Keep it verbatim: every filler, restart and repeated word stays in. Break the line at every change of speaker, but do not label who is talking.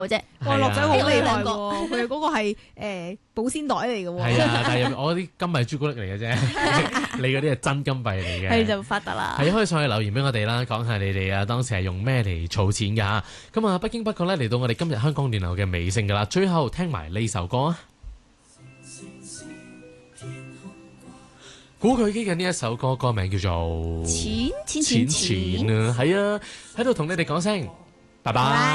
啫。
哇，樂仔好厲害喎！
喎，
佢嗰個係誒保鮮袋嚟嘅喎。
係啊，但係入面我啲金幣朱古力嚟嘅啫，你嗰啲係真金幣嚟嘅。
係就發達啦。
係可以上去留言俾我哋啦，講下你哋啊當時係用咩嚟儲錢㗎嚇。咁啊，不經不覺咧嚟到我哋今日香港電台嘅尾聲㗎啦，最後聽埋呢首歌啊！古巨基嘅呢一首歌，歌名叫做
錢錢
錢
錢錢
錢啊，係啊，喺度同你哋講聲拜拜。